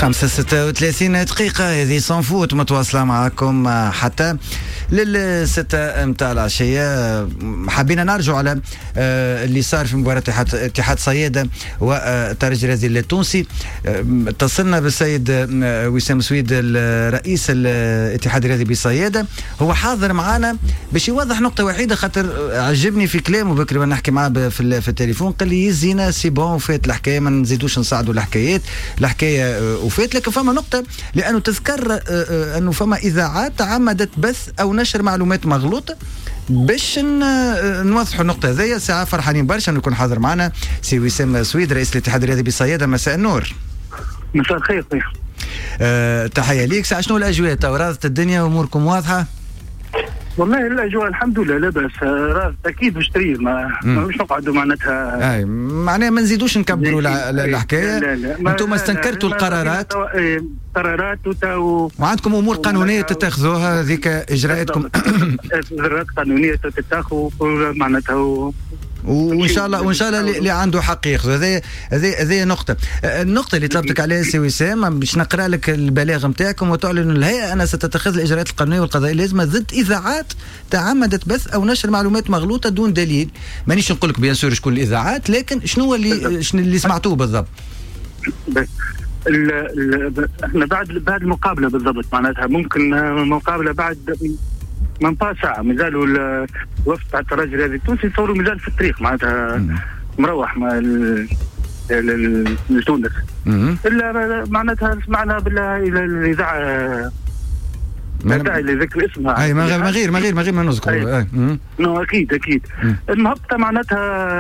5:36 دقيقة، هذه صنفوت متواصلة معكم حتى لل6 متاع العشية. حبينا نرجع على اللي صار في مباراة اتحاد صيادة والترجي الرياضي التونسي. اتصلنا بالسيد وسام سويد الرئيس الاتحاد الرياضي بصيادة، هو حاضر معنا باش يوضح نقطة وحيدة، خاطر عجبني في كلامه بكري وانا نحكي معاه في التليفون، قال لي يزينا سي بون وفات الحكاية، ما نزيدوش نصعدوا الحكاية وفات. لكن فما نقطة، لأنه تذكر أنه فما إذاعات تعمدت بث أو نشر معلومات مغلوطة. باش نوضحوا النقطة هذيا ساعة فرحانين برشا أنه يكون حاضر معنا سي وسام سويد رئيس الاتحاد الرياضي بصيادة. مساء النور. مساء الخير. تحية ليك. ساعة شنو الأجواء؟ راضت الدنيا وأموركم واضحة؟ والله الاجواء الحمد لله لا باس، اكيد مش تريد مش نقعدوا معناتها اي معناها ما نزيدوش نكبروا الحكايه. انتم استنكرتوا القرارات وعندكم امور قانونيه تتخذوها، هذيك اجراءاتكم اجراءات قانونيه تتخذ معناتها، وان شاء الله اللي عنده حق ياخذ. هذه نقطه اللي طلبتك عليها سي وسام، باش نقرا لك البلاغ نتاعكم وتعلن الهيئه انها ستتخذ الاجراءات القانونيه والقضائيه اللازمه ضد اذاعات تعمدت بث او نشر معلومات مغلوطه دون دليل. مانيش نقول لك بيان سور شكون الاذاعات، لكن شنو اللي سمعتوه بالضبط؟ احنا بعد المقابله بالضبط، معناتها ممكن مقابله بعد منطقة ساعة مازالوا الوفد تاع الترجي الرياضي التونسي يصوروا مازال في الطريق، معناتها مروح لتونس. إلا معناتها سمعنا إلى الإذاعة لا داعي لذكر اسمها. أي من غير ما نذكر. أكيد. المهبطة معناتها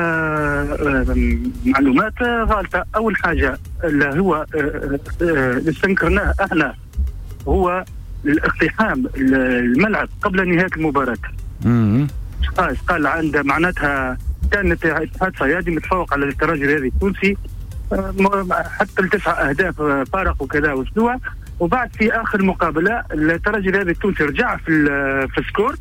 معلومات غالطة. أول حاجة اللي هو اللي استنكرناه احنا هو الاقتحام الملعب قبل نهاية المباراة. قال عند معناتها كان اتحاد صيادي متفوق على الترجي الرياضي التونسي حتى ل9 أهداف فارق وكذا واسبوع، وبعد في آخر مقابلة الترجي الرياضي التونسي رجع في السكور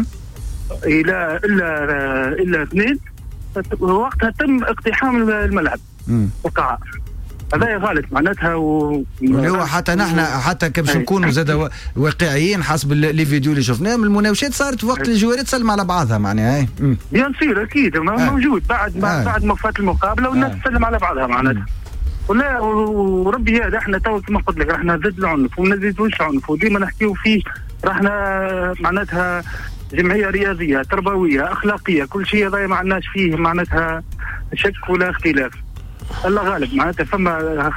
إلى 2، وقتها تم اقتحام الملعب وقع. هذا غلط معناتها واللي هو حتى نحن حتى باش نكونوا زاد واقعيين حسب لي فيديو اللي شفناهم، المناوشات صارت في وقت الجوارات تسلم على بعضها معناها. بيان سير اكيد موجود بعد ما فات المقابله والناس تسلم على بعضها معناتها. ولا وربي هذا احنا تو كما قلت لك احنا ضد العنف وما نزيدوش العنف، وديما نحكيو فيه. راحنا معناتها جمعيه رياضيه تربويه اخلاقيه، كل شيء هذا ما عندناش فيه معناتها شك ولا اختلاف. الله غالب معناتها فما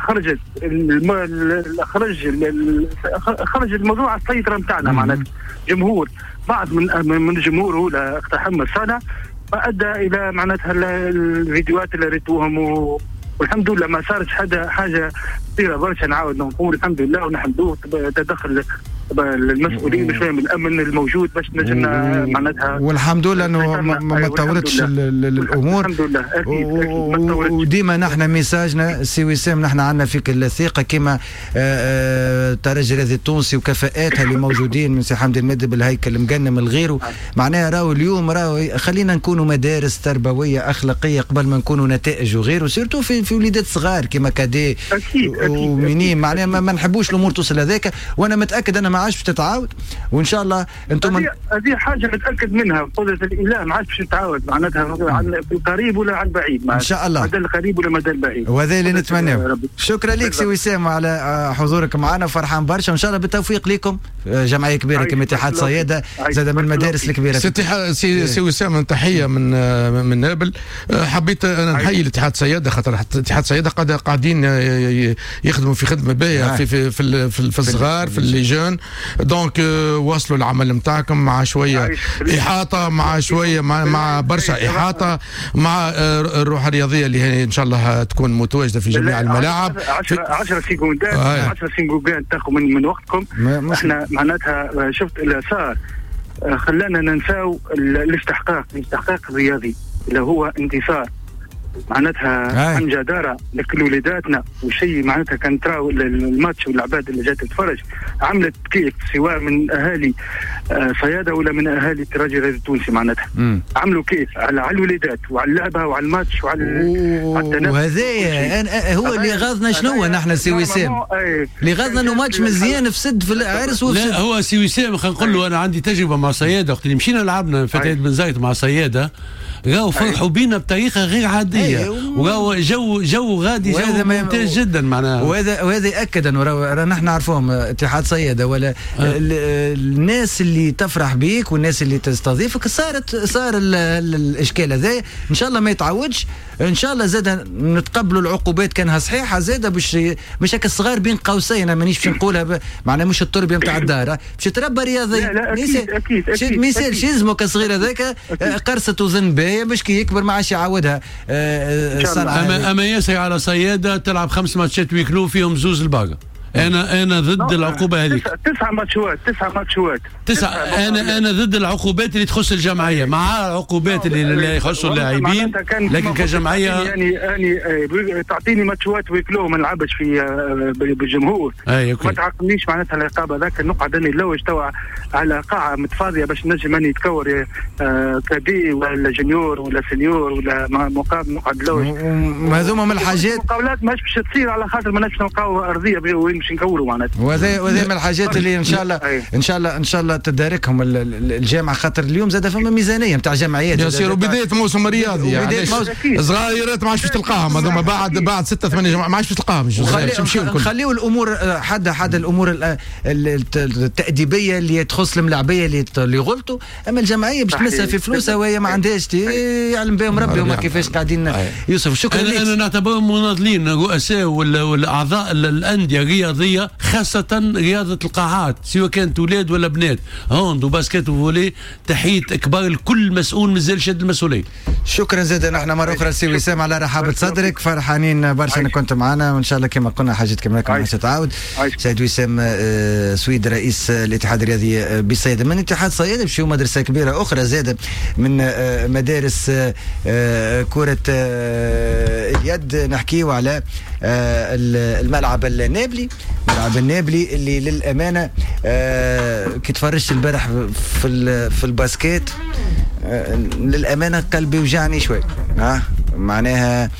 خرج الموضوع على السيطره نتاعنا، معناتها جمهور بعض من الجمهور هو اقتحم الصاله، فادى الى معناتها الفيديوهات اللي ريتوهم والحمد لله ما صارش حاجه كثيره برشا. نعاود نقول الحمد لله ونحمدوه تدخل المسؤولين مش من الامن الموجود باش نجمنا معناتها، والحمد لله انه ما تطورتش الامور. الحمد لله اكيد وديما نحن ميساجنا سي وسام، نحن عندنا فيك الثقه كما الترجي الرياضي التونسي وكفاءاتها اللي موجودين من سي حمد المدي بالهيكل المقنم الغيره، معناها راهو اليوم خلينا نكونوا مدارس تربويه اخلاقيه قبل ما نكونوا نتائج وغيره، سيرتو في وليدات صغار كما كادي ومنين، معناها ما نحبوش الامور توصل هذاك. وانا متاكد انا ما عادش باش تتعاود، وان شاء الله انتم هذه حاجه متاكد منها بقدره الاله، ما عادش باش تتعاود معناتها في القريب ولا على البعيد ان شاء الله، مدى القريب ولا مدى البعيد، وهذا اللي نتمناه. شكرا لك سي وسام على حضورك معنا، فرحان برشا، وان شاء الله بالتوفيق لكم. جمعيه كبيره كما اتحاد صيادة زاد من المدارس الكبيره. سي وسام تحيه من نابل. حبيت انا نحيي الاتحاد صيادة، خاطر اتحاد صيادة قاعدين يخدموا في خدمه باهيه في الصغار في الليجون، دونك واصلوا العمل نتاعكم مع شويه احاطه، مع شويه مع برشا احاطه، مع الروح الرياضيه اللي هي ان شاء الله تكون متواجده في جميع الملاعب. 10 سكوندات 10 سكوندات تاخذ من وقتكم. احنا معناتها شفت اللي صار خلانا ننساو الاستحقاق الرياضي اللي هو انتصار معناتها عن جدارة لكل وليداتنا وشيء معناتها كان تراو الماتش والعباد اللي جات تتفرج عملت كيف سواء من اهالي صيادة ولا من اهالي الترجي الرياضي التونسي معناتها عملوا كيف على الوليدات وعلى اللعبة وعلى الماتش وعلى التنافس. وهذا هو اللي غاضنا شنو نحن سي وسام اللي غاضنا انه ماتش مزيان في سد في العرس لا هو سي وسام خلينا نقول له انا عندي تجربة مع صيادة وقت اللي مشينا لعبنا فتاة بن زايد مع صيادة راهو فرحوا بينا بطريقه غير عاديه وراهو جو غادي جو ممتاز جدا معناها وهذا ياكد انه راه نحن نعرفوهم اتحاد صياده ولا الناس اللي تفرح بيك والناس اللي تستضيفك صار الاشكال هذا ان شاء الله ما يتعودش ان شاء الله زاد نتقبلوا العقوبات كانها صحيحه زاد باش هكا الصغار بين قوسين انا مانيش باش نقولها معناها مش التربيه نتاع الدار باش تربى رياضي اكيد ما يسالش يلزمك الصغير هذاك قرصه وزن باهيه باش كي يكبر ما عادش يعاودها. اما ياسر على صياده تلعب 5 ماتشات ويكلو فيهم زوز الباقه. انا ضد العقوبه هذه 9 ماتشات انا ضد العقوبات اللي تخص الجمعيه مع العقوبات اللي يخصوا اللاعبين لكن كجمعيه يعني تعطيني ماتشات ويكلو ما نلعبش في بالجمهور ما تعاقبنيش معناتها العقاب هذاك نقعد اني نلوج توا على قاعه متفاضيه باش نجم اني يتكور كبي ولا جونيور ولا سينيور ولا مقابل نقعد نلوج هذوما من الحاجات المقاولات ماش باش تصير على خاطر ما نجمش نلقاو ارضيه مش نكوروا معناتها وهذا من الحاجات اللي ان شاء الله تداركهم الجامعه خاطر اليوم زاد فما ميزانيه نتاع جمعيات يصيروا بدايه موسم رياضي يعني صغيرات ما عادش باش تلقاهم هذوما بعد 6 8 جماعه ما عادش باش تلقاهم نخليوا الامور حد الامور التاديبيه اللي تخص الملاعبيه اللي غلطوا اما الجمعيه باش تمسها في فلوسها وهي ما عندهاش يعلم بهم ربي هما كيفاش قاعدين. يوسف شكرا لك. انا نعتبرهم مناضلين رؤساء والاعضاء الانديه رياضيه خاصه رياضه القاعات سواء كانت اولاد ولا بنات هوند وباسكت وفولي تحيه اكبر الكل مسؤول مازال شد المسؤوليه. شكرا زاد نحن مره اخرى سي وسام على رحابه صدرك فرحانين برشا انك كنت معنا وان شاء الله كما قلنا حاجات كما هكا مش تتعاود. سيد وسام سويد رئيس الاتحاد الرياضي بالصيادة من اتحاد صيادة بشو مدرسه كبيره اخرى زاد من مدارس كره اليد نحكيو على الملعب النابلي اللي للامانه كي تفرجت البارح في الباسكيت للامانه قلبي وجعني شوي معناها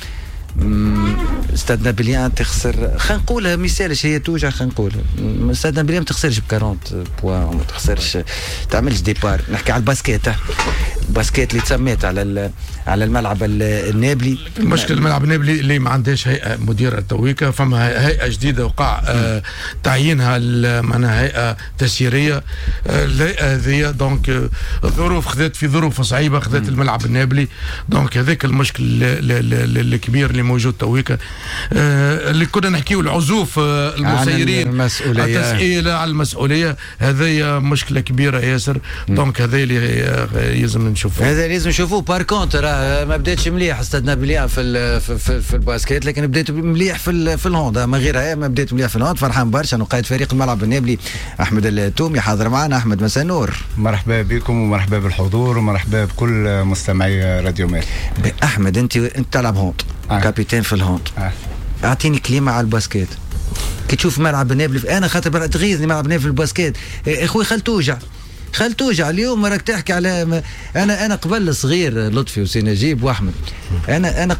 استاد نابليان تخسر خلينا نقولها مثالش هي توجع خلينا نقولها استاد نابليان ما تخسرش ب 40 بوان ما تخسرش تعملش ديبار نحكي على الباسكيت اللي تسميت على الملعب النابلي. المشكله الملعب النابلي اللي ما عندهاش هيئه مديره تويكا فما هيئه جديده وقع تعيينها معناها هيئه تسييريه الهيئه هذه دونك ظروف خذت في ظروف صعيبه خذت الملعب النابلي دونك هذاك المشكل الكبير اللي موجود تويكا اللي كنا نحكيو العزوف المسيرين التسئيله على المسؤوليه هذه مشكله كبيره ياسر دونك هذا اللي لازم نشوفه هذا لازم نشوفوه بار كونتر ما بداتش مليح استاد نابليان في الباسكيت لكن بدات مليح في الهوند ما غيرها ما بدات مليح في الهوند فرحان برشا انه قائد فريق الملعب النابلي احمد التومي حاضر معنا. احمد مساء النور. مرحبا بكم ومرحبا بالحضور ومرحبا بكل مستمعي راديو مال. احمد انت تلعب هوند كابيتان في الهوند اعطيني كلمه على الباسكيت كي تشوف ملعب النابلي انا خاطر تغيظني ملعب النابلي في الباسكيت اخوي خلتوجع اليوم راك تحكي على انا قبل صغير لطفي وسي نجيب واحمد انا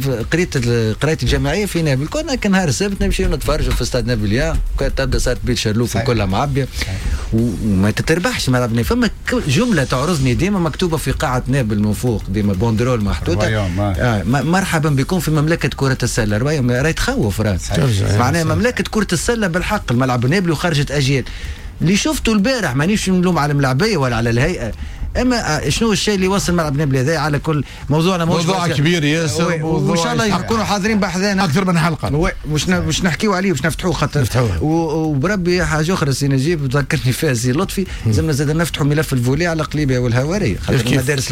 قريت الجماعيه في نابل كنا كنهار السبت نمشيو نتفرجوا في استاد نابليان كانت تبدا صارت بيت شرلوف وكلها معبيه وما تتربحش ملعب نابل فما جمله تعرضني ديما مكتوبه في قاعه نابل من فوق ديما بوندرول محطوطه مرحبا بكم في مملكه كره السله راهي تخوف معناها مملكه كره السله بالحق الملعب النابلي وخرجت اجيال اللي شفته البارح مانيش نلوم على الملاعبيه ولا على الهيئه اما شنو الشيء اللي وصل الملعب نابلي هذا على كل موضوعنا موضوع كبير ياسر وان شاء الله نكونوا حاضرين بحذانا اكثر من حلقه مش نحكيو عليه باش نفتحوه خاطر وبربي حاجه اخرى سي نجيب ذكرني فيها سي لطفي لازمنا زاد نفتحوا ملف الفولي على قليبيه والهواريه خاطر المدارس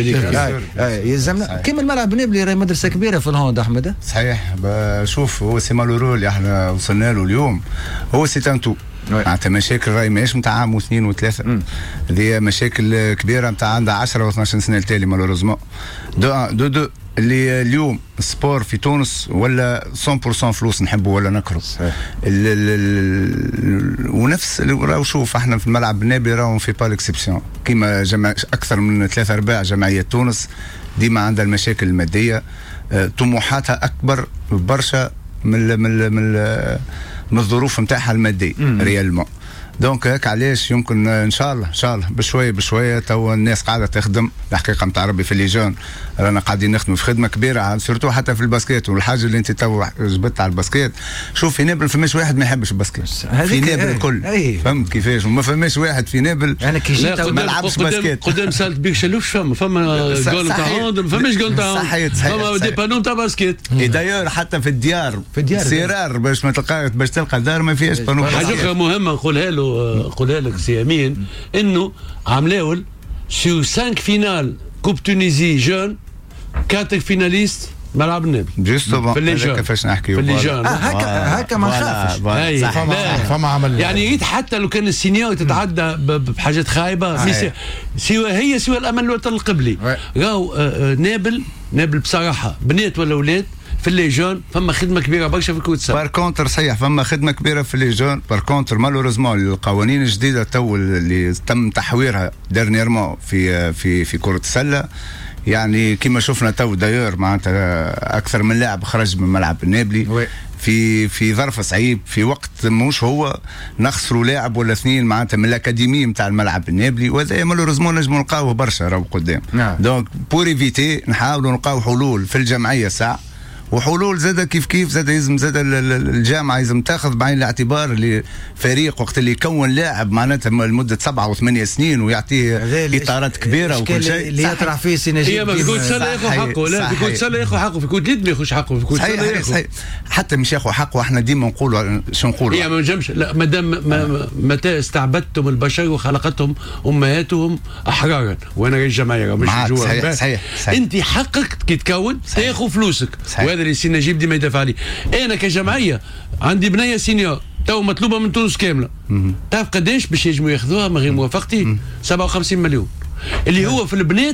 يلزمنا كيما الملعب نابلي راهي مدرسه كبيره في الهوند احمد صحيح شوف هو سي مالورو اللي احنا وصلنا له اليوم هو سي تانتو معناتها مشاكل راهي ماهيش نتاع عام واثنين وثلاثه هذه مشاكل كبيره نتاع عندها 10 و12 سنه التالي مالوريزمون دو اللي اليوم السبور في تونس ولا 100% فلوس نحبه ولا نكره. ونفس راهو شوف احنا في الملعب النابلي راهو في با ليكسيبسيون كيما اكثر من 3/4 جمعيات تونس ديما عندها المشاكل الماديه، طموحاتها اكبر برشا من الظروف نتاعها الماديه ريالمون. دونك هيك علاش يمكن ان شاء الله بشويه تو الناس قاعده تخدم الحقيقه نتاع ربي في اللي جون رانا قاعدين نخدموا في خدمه كبيره سورتو حتى في الباسكيت. والحاجه اللي انت تو جبت على الباسكيت، شوف في نابل فماش واحد ما يحبش الباسكيت في نابل الكل، فهمت كيفاش؟ وما فماش واحد في نابل انا كي جيت ما لعبش باسكيت قدام سالت بيك شلوفش فما جول تاع هوند ما فماش جول تاع هوند فما دي بانون تاع باسكيت. دايور حتى في الديار سيرار باش تلقى دار ما فيهاش بانون. حاجه مهمه نقولها لك سي امين، انه عملاول سو 5 فينال كوب تونيزي جون 4 فيناليست ملعب النابل جوستومون في اللي جون كيفاش نحكيو في اللي جون هكا ما نخافش فما عمل يعني حتى لو كان السينيور تتعدى بحاجات خايبه سوى الامل الوطن القبلي. راهو نابل بصراحه بنات ولا اولاد في اللي جون فما خدمه كبيره برشا في كره السله. بار كونتر صحيح فما خدمه كبيره في اللي جون. بار كونتر مالوريزمون القوانين الجديده تو اللي تم تحويرها ديرنييرمون في كره السله، يعني كما شفنا تو دايور معناتها اكثر من لاعب خرج من ملعب النابلي في ظرف صعيب، في وقت مش هو نخسروا لاعب ولا اثنين معناتها من الاكاديميه نتاع الملعب النابلي، وهذا مالوريزمون نجموا نلقاوه برشا راهو قدام. دونك بور ايفيتي نحاولوا نلقاو حلول في الجمعيه ساعه، وحلول زاد كيف زاد يلزم زاد الجامعه يلزم تاخذ بعين الاعتبار اللي فريق وقت اللي يكون لاعب معناتها لمده 7 و8 سنين ويعطيه اطارات كبيره وكل شيء اللي يطرح فيه سيناجي. ما في كره السله ياخذ حقه، لا في كره السله ياخذ حقه، في كره اليد ما ياخذش حقه، في كره السله ياخذ حتى مش ياخذ حقه. احنا ديما نقولوا شو نقولوا هي ما نجمش لا مادام متى استعبدتم البشر وخلقتهم امهاتهم احرارا وانا رئيس جمعيه مش جوا. صحيح انت حقك كي تكون تاخذ فلوسك، وهذا اللي سي نجيب ديما يدافع عليه. انا كجمعيه عندي بنيه سينيور تو مطلوبه من تونس كامله، تعرف قداش باش يجموا ياخذوها من غير موافقتي؟ 57 مليون اللي هو في البنات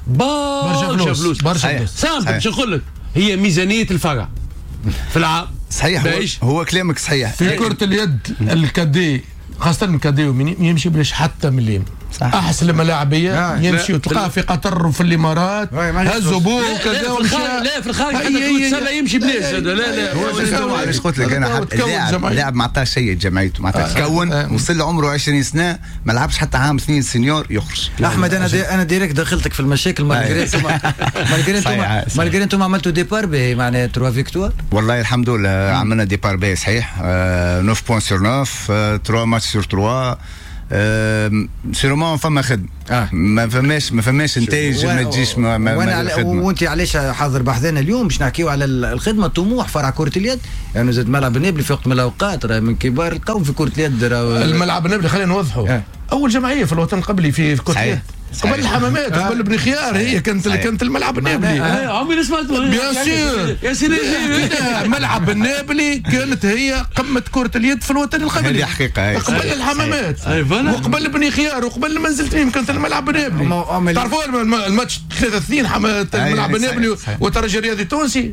برشا فلوس سامبل. باش نقول لك هي ميزانيه الفرع في العام. صحيح هو كلامك صحيح. في كره اليد الكادي خاصه الكادي يمشي بلاش حتى مليم احسن الملاعبيه يمشي وتلقاه في قطر وفي الامارات هزوا بوه وكذا. لا في الخارج حتى كره السله يمشي بلاش. لا هو علاش قلت لك انا لاعب ما عطاش شيء جمعيته معناتها تكون وصل له عمره 20 سنه ما لعبش حتى عام 2 سينيور يخرج. احمد انا ديريكت دخلتك في المشاكل مالغري انتم عملتوا ديبار باهي معناها 3 فيكتوار. والله الحمد لله عملنا ديبار باهي صحيح 9 بوان سور 9 3 ماتش سور 3 سيرومون فما خدمه ما فماش نتائج ما تجيش وانت علاش حاضر بحذانا اليوم باش نحكيو على الخدمه طموح فرع كره اليد يعني زاد ملعب النابلي في وقت من الاوقات راه من كبار القوم في كره اليد. الملعب النابلي خلينا نوضحوا اول جمعيه في الوطن القبلي في كره اليد قبل الحمامات قبل بن خيار هي كانت الملعب النابلي. عمري سمعت بيان سور يا سيدي ملعب النابلي كانت هي قمه كره اليد في الوطن القبلي قبل الحمامات وقبل بن خيار وقبل منزل تميم كانت الملعب النابلي. تعرفوا الماتش 3-2 الملعب النابلي والترجي الرياضي التونسي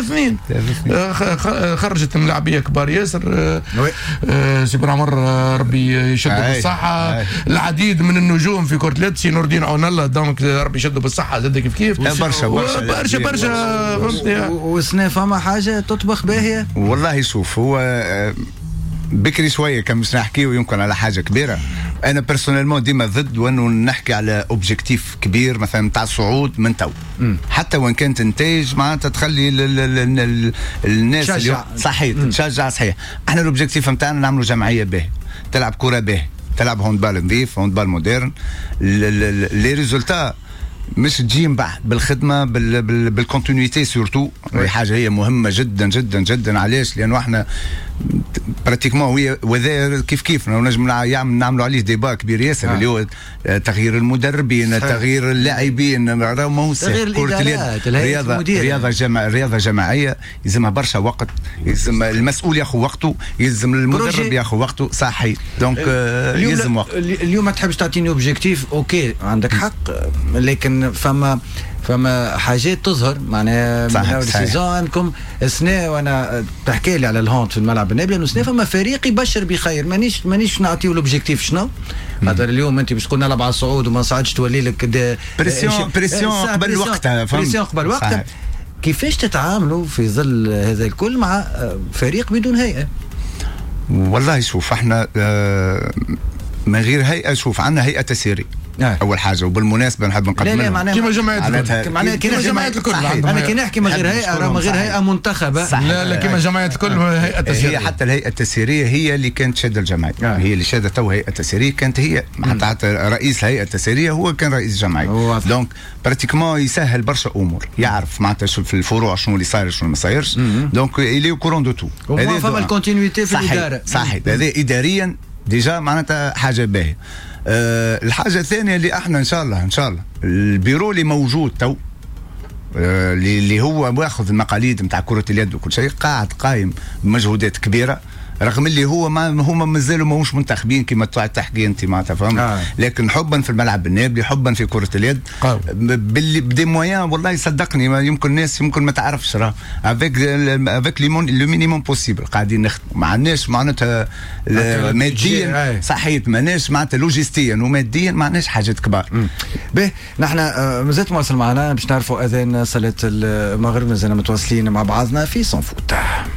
3-2 خرجت ملاعبيه كبار ياسر سي بن عمر ربي يشدوا بالصحه العديد من النجوم في كره اليد نور الدين عون الله دونك ربي يشدوا بالصحه زاد كيف برشا وسنا فما حاجه تطبخ باهيه. والله شوف هو بكري شويه كان باش نحكيو يمكن على حاجه كبيره. انا بيرسونيلمون ديما ضد وانه نحكي على اوبجيكتيف كبير مثلا تاع الصعود من تو حتى وان كانت نتائج معناتها تخلي الناس صحيح تشجع صحيح. احنا الاوبجيكتيف نتاعنا نعملوا جمعيه باهيه تلعب كره باهيه تلعب هوندبال نظيف هوندبال مودرن. لي ريزولتا مش تجي من بعد بالخدمه بالكونتينيتي سورتو حاجه هي مهمه جدا جدا جدا. علاش؟ لانه احنا براتيكمون هي وذا كيف نجم نعملوا عليه ديبا كبير ياسر اللي هو تغيير المدربين تغيير اللاعبين راهو ماهو سهل. كرة اليد رياضه جماعيه يلزمها برشا وقت يلزم المسؤول ياخذ وقته يلزم المدرب ياخذ وقته صحيح. دونك يلزم وقت. اليوم ما تحبش تعطيني اوبجيكتيف اوكي عندك حق لكن لكن فما حاجات تظهر معناها من اول السيزون عندكم السنه. وانا تحكي لي على الهونت في الملعب النابلي انه السنه فما فريق يبشر بخير. مانيش نعطيو الاوبجيكتيف شنو خاطر اليوم انت باش تقول نلعب على الصعود وما صعدش تولي لك بريسيون قبل وقتها. بريسيون قبل وقتها. كيفاش تتعاملوا في ظل هذا الكل مع فريق بدون هيئه؟ والله شوف احنا من غير هيئه. شوف عندنا هيئه تسييريه اول حاجه، وبالمناسبه نحب نقدم لا معناها كيما جمعيه الكل. انا كي نحكي من غير هيئه راه من غير هيئه منتخبه. لا كيما جمعيه الكل هيئه تسييريه. هي حتى الهيئه التسييريه هي اللي كانت شاده الجمعيه. هي اللي شادت تو هيئه تسييريه. كانت هي حتى رئيس الهيئه التسييريه هو كان رئيس جمعيه. دونك براتيكمون يسهل برشا امور، يعرف معناتها في الفروع شنو اللي صاير شنو ما صايرش. دونك الي او كورون دو تو. هذه فما الكونتينيتي في الاداره. صحيح هذا اداريا ديجا معناتها حاجه باهيه. الحاجه الثانيه اللي احنا ان شاء الله البيرو اللي موجود تو اللي هو واخذ المقاليد نتاع كره اليد وكل شيء قايم بمجهودات كبيره، رغم اللي هما مازالوا ماهوش منتخبين كما تحكي انت معناتها فهمت. لكن حبا في الملعب النابلي، حبا في كره اليد بدي مويان. والله صدقني ما يمكن الناس يمكن ما تعرفش راه افيك لو مينيموم بوسيبل قاعدين نخدموا. ما عندناش معناتها ماديا صحيح، ماناش معناتها لوجستيا وماديا ما عندناش حاجات كبار. به نحن مازلت مواصل معنا باش نعرفوا اذان صلاه المغرب. مازلنا متواصلين مع بعضنا في صنفوت.